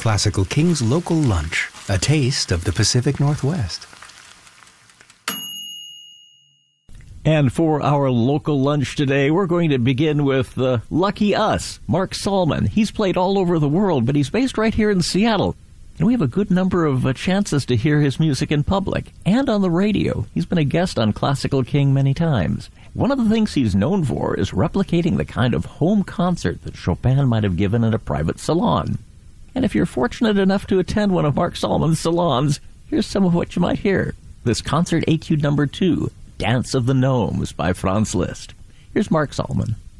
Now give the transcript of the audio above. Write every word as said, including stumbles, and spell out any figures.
Classical King's local lunch, a taste of the Pacific Northwest. And for our local lunch today, we're going to begin with uh, Lucky Us, Mark Salman. He's played all over the world, but he's based right here in Seattle. And we have a good number of uh, chances to hear his music in public and on the radio. He's been a guest on Classical King many times. One of the things he's known for is replicating the kind of home concert that Chopin might have given in a private salon. And if you're fortunate enough to attend one of Mark Salman's salons, here's some of what you might hear. This concert etude number two, Dance of the Gnomes by Franz Liszt. Here's Mark Salman.